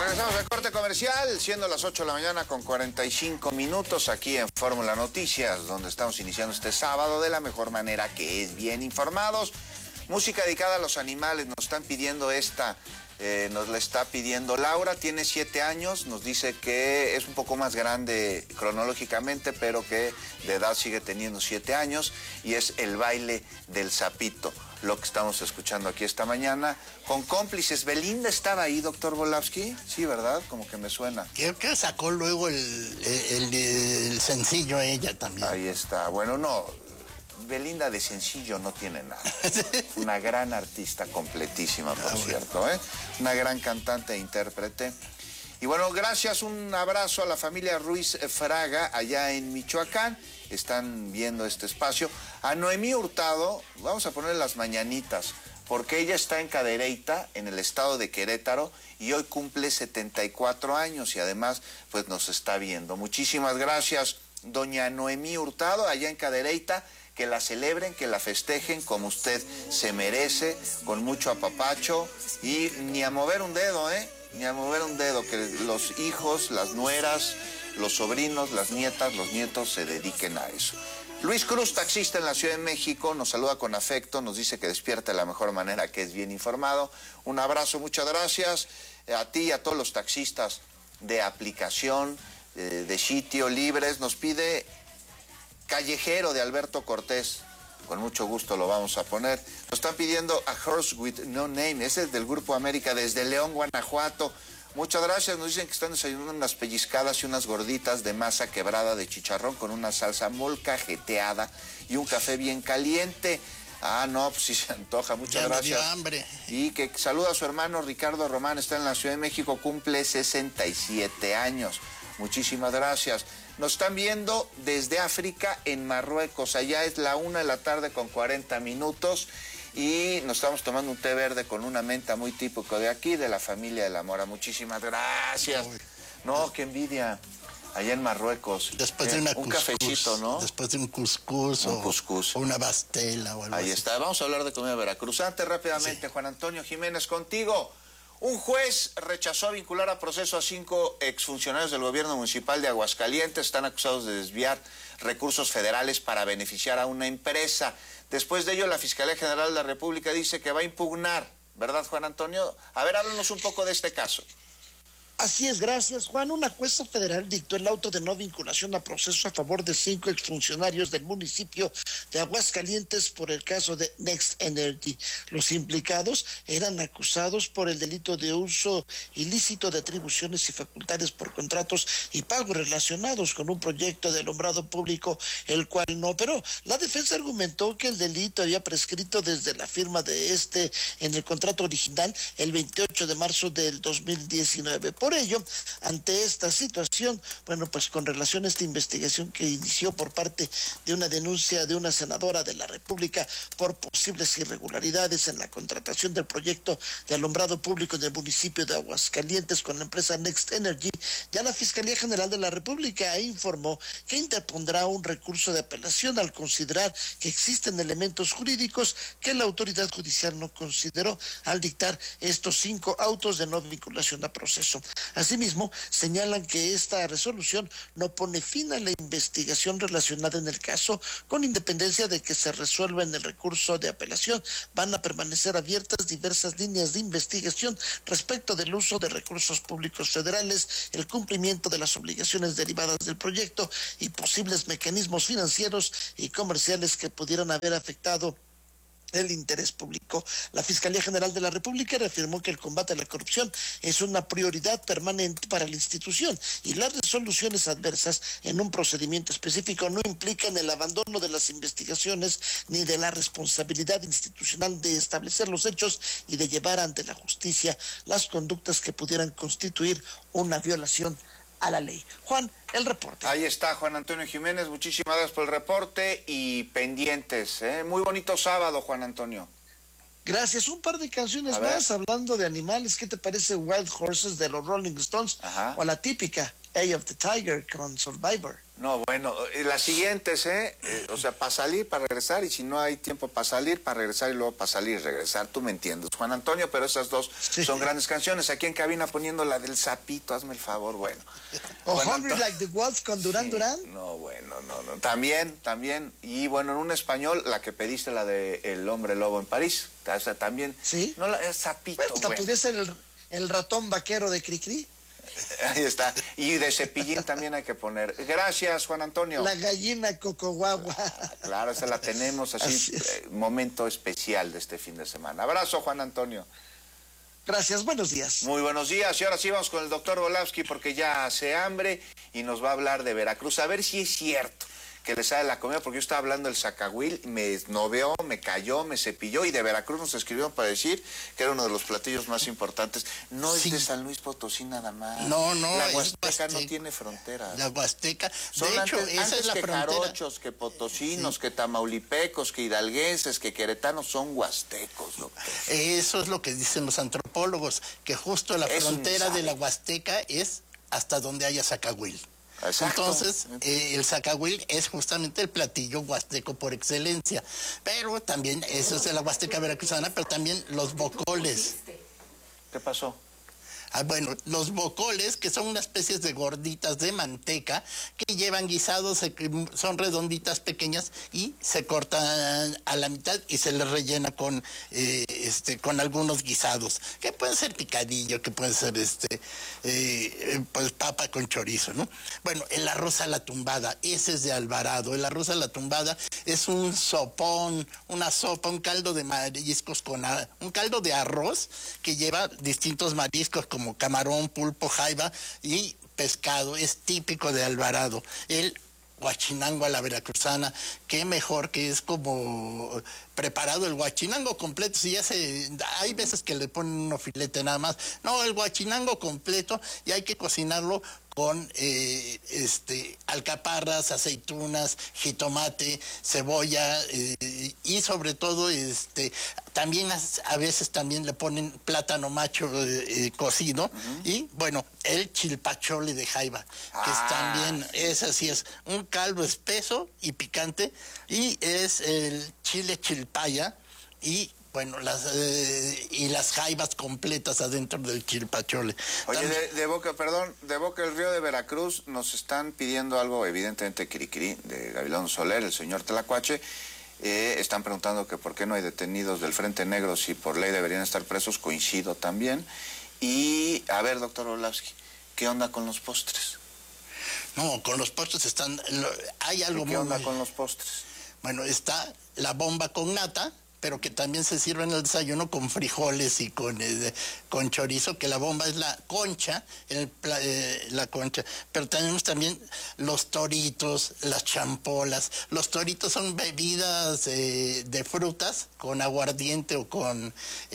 Regresamos al corte comercial, siendo las 8 de la mañana con 45 minutos aquí en Fórmula Noticias, donde estamos iniciando este sábado de la mejor manera, que es bien informados. Música dedicada a los animales, nos están pidiendo nos la está pidiendo Laura, tiene 7 años, nos dice que es un poco más grande cronológicamente, pero que de edad sigue teniendo 7 años, y es El baile del sapito, lo que estamos escuchando aquí esta mañana, con cómplices. Belinda estaba ahí, doctor Volavsky, sí, ¿verdad? Como que me suena. Creo que sacó luego el sencillo ella también. Ahí está, bueno, no, Belinda de sencillo no tiene nada. Una gran artista, completísima, por cierto, ¿eh? Una gran cantante e intérprete. Y bueno, gracias, un abrazo a la familia Ruiz Fraga allá en Michoacán. Están viendo este espacio. A Noemí Hurtado, vamos a poner las mañanitas, porque ella está en Cadereyta, en el estado de Querétaro, y hoy cumple 74 años y además pues nos está viendo. Muchísimas gracias, doña Noemí Hurtado, allá en Cadereyta. Que la celebren, que la festejen como usted se merece, con mucho apapacho, y ni a mover un dedo, ni a mover un dedo, que los hijos, las nueras, los sobrinos, las nietas, los nietos se dediquen a eso. Luis Cruz, taxista en la Ciudad de México, nos saluda con afecto, nos dice que despierta de la mejor manera, que es bien informado. Un abrazo, muchas gracias a ti y a todos los taxistas de aplicación, de sitio, libres. Nos pide Callejero de Alberto Cortés, con mucho gusto lo vamos a poner. Nos están pidiendo A Horse with No Name, ese es del Grupo América desde León, Guanajuato. Muchas gracias, nos dicen que están desayunando unas pellizcadas y unas gorditas de masa quebrada de chicharrón con una salsa molcajeteada y un café bien caliente. Ah, no, pues sí se antoja, muchas ya gracias. Me dio hambre. Y que saluda a su hermano Ricardo Román, está en la Ciudad de México, cumple 67 años. Muchísimas gracias. Nos están viendo desde África, en Marruecos. Allá es la 1 de la tarde con 40 minutos. Y nos estamos tomando un té verde con una menta muy típico de aquí, de la familia de la Mora. Muchísimas gracias. No, qué envidia. Allá en Marruecos. Después de un cafecito, ¿no? Después de un cuscús. O una pastela o algo Ahí así. está. Vamos a hablar de comida veracruzante rápidamente. Sí. Juan Antonio Jiménez, contigo. Un juez rechazó vincular a proceso a 5 exfuncionarios del gobierno municipal de Aguascalientes. Están acusados de desviar recursos federales para beneficiar a una empresa. Después de ello, la Fiscalía General de la República dice que va a impugnar, ¿verdad, Juan Antonio? A ver, háblanos un poco de este caso. Así es, gracias, Juan. Una jueza federal dictó el auto de no vinculación a proceso a favor de 5 exfuncionarios del municipio de Aguascalientes por el caso de Next Energy. Los implicados eran acusados por el delito de uso ilícito de atribuciones y facultades por contratos y pagos relacionados con un proyecto de alumbrado público, el cual no operó. La defensa argumentó que el delito había prescrito desde la firma de en el contrato original el 28 de marzo del 2019. Por ello, ante esta situación, bueno, pues con relación a esta investigación que inició por parte de una denuncia de una senadora de la República por posibles irregularidades en la contratación del proyecto de alumbrado público del municipio de Aguascalientes con la empresa Next Energy, ya la Fiscalía General de la República informó que interpondrá un recurso de apelación al considerar que existen elementos jurídicos que la autoridad judicial no consideró al dictar estos 5 autos de no vinculación a proceso. Asimismo, señalan que esta resolución no pone fin a la investigación relacionada en el caso, con independencia de que se resuelva en el recurso de apelación. Van a permanecer abiertas diversas líneas de investigación respecto del uso de recursos públicos federales, el cumplimiento de las obligaciones derivadas del proyecto y posibles mecanismos financieros y comerciales que pudieran haber afectado el interés público. La Fiscalía General de la República reafirmó que el combate a la corrupción es una prioridad permanente para la institución y las resoluciones adversas en un procedimiento específico no implican el abandono de las investigaciones ni de la responsabilidad institucional de establecer los hechos y de llevar ante la justicia las conductas que pudieran constituir una violación a la ley. Juan, el reporte. Ahí está Juan Antonio Jiménez, muchísimas gracias por el reporte y pendientes, ¿eh? Muy bonito sábado, Juan Antonio. Gracias, un par de canciones más hablando de animales. ¿Qué te parece Wild Horses de los Rolling Stones? Ajá. O la típica Eye of the Tiger con Survivor. No, bueno, las siguientes, o sea, para salir, para regresar, y si no hay tiempo para salir, para regresar, y luego para salir y regresar, tú me entiendes, Juan Antonio, pero esas dos son grandes canciones. Aquí en cabina poniendo la del sapito, hazme el favor, bueno. O Bueno, Hungry Like the Wolf con Duran Duran. No, bueno, no, también, y bueno, en un español, la que pediste, la de El Hombre Lobo en París, o sea, también. Sí. No, el sapito, Bueno, podría ser el ratón vaquero de Cricri. Ahí está. Y de Cepillín también hay que poner. Gracias, Juan Antonio. La gallina cocoguagua. Claro, esa la tenemos así momento especial de este fin de semana. Abrazo, Juan Antonio. Gracias, buenos días. Muy buenos días. Y ahora sí vamos con el doctor Volavsky porque ya hace hambre y nos va a hablar de Veracruz. A ver si es cierto que le sale la comida, porque yo estaba hablando del zacahuil, me esnoveó, me cayó, me cepilló, y de Veracruz nos escribieron para decir que era uno de los platillos más importantes. No es de San Luis Potosí nada más. No, la Huasteca no tiene fronteras. La Huasteca, son de hecho, esa es la que frontera. jarochos, que potosinos, que tamaulipecos, que hidalguenses, que queretanos son huastecos, doctor. Eso es lo que dicen los antropólogos, que justo la frontera de la Huasteca es hasta donde haya zacahuil. Exacto. Entonces, el zacahuil es justamente el platillo huasteco por excelencia. Pero también, eso es de la Huasteca veracruzana, pero también los bocoles. ¿Qué pasó? Bueno, los bocoles, que son una especie de gorditas de manteca que llevan guisados, son redonditas pequeñas y se cortan a la mitad y se les rellena con algunos guisados, que pueden ser picadillo, que pueden ser pues papa con chorizo, ¿no? Bueno, el arroz a la tumbada, ese es de Alvarado. El arroz a la tumbada es un sopón, una sopa, un caldo de mariscos un caldo de arroz que lleva distintos mariscos como camarón, pulpo, jaiba y pescado. Es típico de Alvarado. El huachinango a la veracruzana, qué mejor que es como preparado el huachinango completo. Si hay veces que le ponen uno filete nada más. No, el huachinango completo, y hay que cocinarlo con alcaparras, aceitunas, jitomate, cebolla, y sobre todo también a veces también le ponen plátano macho cocido, y bueno, el chilpachole de jaiba, que es también, ese sí es un caldo espeso y picante, y es el chile chilpaya, y bueno, las jaivas completas adentro del chilpachole. Oye, de Boca del Río de Veracruz nos están pidiendo algo, evidentemente Cricri, de Gavilón Soler, el señor Tlacuache. Están preguntando que por qué no hay detenidos del Frente Negro, si por ley deberían estar presos. Coincido también. Y, a ver, doctor Volavsky, ¿qué onda con los postres? No, con los postres hay algo ¿Qué onda con los postres? Bueno, está la bomba con nata, pero que también se sirve en el desayuno con frijoles y con chorizo, que la bomba es la concha, la concha. Pero tenemos también los toritos, las champolas. Los toritos son bebidas de frutas con aguardiente o con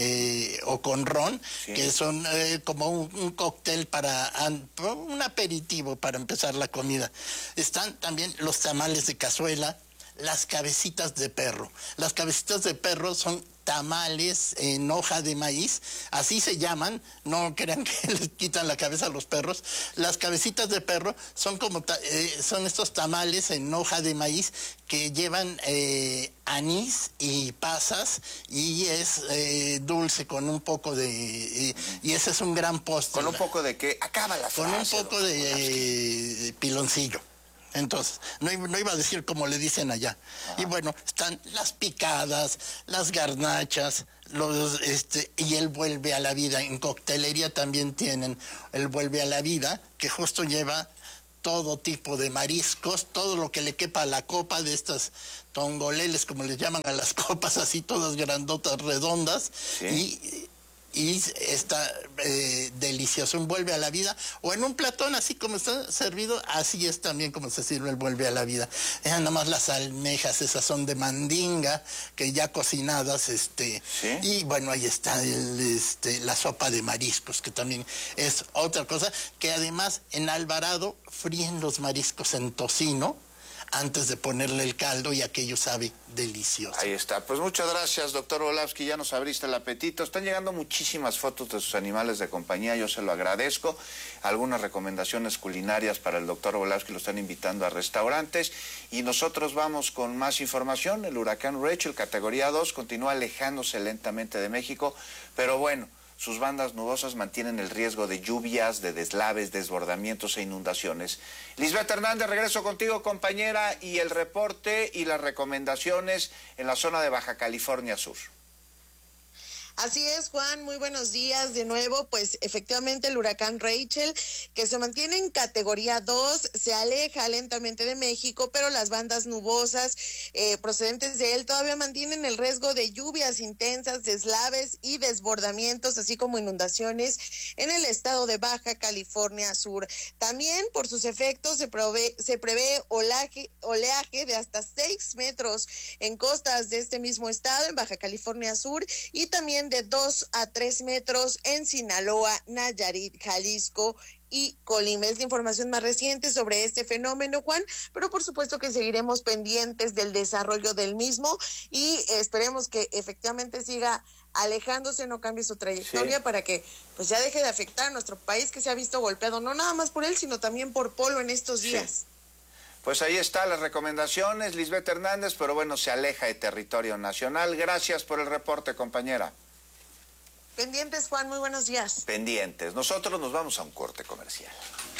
ron, sí, que son como un cóctel un aperitivo para empezar la comida. Están también los tamales de cazuela, las cabecitas de perro. Las cabecitas de perro son tamales en hoja de maíz, así se llaman, no crean que les quitan la cabeza a los perros. Las cabecitas de perro son son estos tamales en hoja de maíz que llevan anís y pasas, y es dulce con un poco y ese es un gran postre. ¿Con un poco de qué? Acaba la frase. Con un poco de piloncillo. Entonces, no iba a decir como le dicen allá. Y bueno, están las picadas, las garnachas, y el vuelve a la vida. En coctelería también tienen el vuelve a la vida, que justo lleva todo tipo de mariscos, todo lo que le quepa a la copa de estas tongoleles, como les llaman a las copas, así todas grandotas, redondas, ¿sí? Y está delicioso, un vuelve a la vida, o en un platón así como está servido, así es también como se sirve el vuelve a la vida. Nada más las almejas, esas son de mandinga, que ya cocinadas, ¿sí? Y bueno, ahí está la sopa de mariscos, que también es otra cosa, que además en Alvarado fríen los mariscos en tocino, antes de ponerle el caldo y aquello sabe delicioso. Ahí está. Pues muchas gracias, doctor Volavsky, ya nos abriste el apetito. Están llegando muchísimas fotos de sus animales de compañía, yo se lo agradezco. Algunas recomendaciones culinarias para el doctor Volavsky, lo están invitando a restaurantes. Y nosotros vamos con más información. El huracán Rachel, categoría 2, continúa alejándose lentamente de México, pero bueno, sus bandas nubosas mantienen el riesgo de lluvias, de deslaves, desbordamientos e inundaciones. Lisbeth Hernández, regreso contigo, compañera, y el reporte y las recomendaciones en la zona de Baja California Sur. Así es, Juan, muy buenos días de nuevo. Pues efectivamente el huracán Rachel, que se mantiene en categoría 2, se aleja lentamente de México, pero las bandas nubosas procedentes de él todavía mantienen el riesgo de lluvias intensas, deslaves y desbordamientos, así como inundaciones en el estado de Baja California Sur. También por sus efectos se prevé oleaje de hasta 6 metros en costas de este mismo estado, en Baja California Sur, y también de 2 a 3 metros en Sinaloa, Nayarit, Jalisco y Colima. Es la información más reciente sobre este fenómeno, Juan, pero por supuesto que seguiremos pendientes del desarrollo del mismo y esperemos que efectivamente siga alejándose, no cambie su trayectoria, para que pues ya deje de afectar a nuestro país, que se ha visto golpeado no nada más por él, sino también por Polo en estos días. Sí. Pues ahí están las recomendaciones, Lisbeth Hernández, pero bueno, se aleja de territorio nacional. Gracias por el reporte, compañera. Pendientes, Juan, muy buenos días. Pendientes. Nosotros nos vamos a un corte comercial.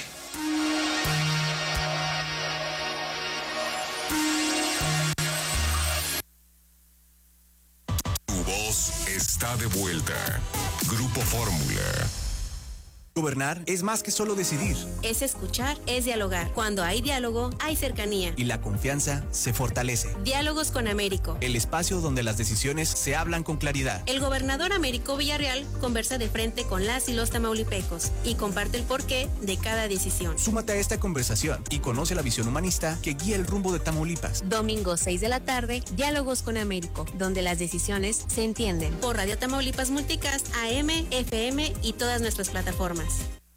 Tu voz está de vuelta. Grupo Fórmula. Gobernar es más que solo decidir. Es escuchar, es dialogar. Cuando hay diálogo, hay cercanía. Y la confianza se fortalece. Diálogos con Américo. El espacio donde las decisiones se hablan con claridad. El gobernador Américo Villarreal conversa de frente con las y los tamaulipecos y comparte el porqué de cada decisión. Súmate a esta conversación y conoce la visión humanista que guía el rumbo de Tamaulipas. Domingo 6 de la tarde, Diálogos con Américo, donde las decisiones se entienden. Por Radio Tamaulipas Multicast, AM, FM y todas nuestras plataformas.